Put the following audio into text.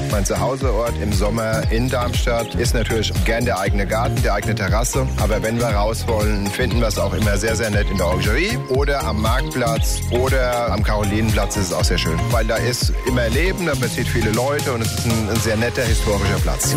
Mein Zuhauseort im Sommer in Darmstadt ist natürlich gern der eigene Garten, die eigene Terrasse. Aber wenn wir raus wollen, finden wir es auch immer sehr, sehr nett in der Orangerie oder am Marktplatz oder am Karolinenplatz ist es auch sehr schön. Weil da ist immer Leben, da passiert viele Leute und es ist ein sehr netter historischer Platz.